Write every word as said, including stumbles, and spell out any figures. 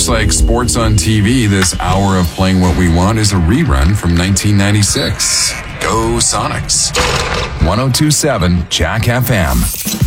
Looks like sports on T V this hour of Playing What We Want is a rerun from nineteen ninety-six. Go Sonics. ten twenty-seven Jack F M.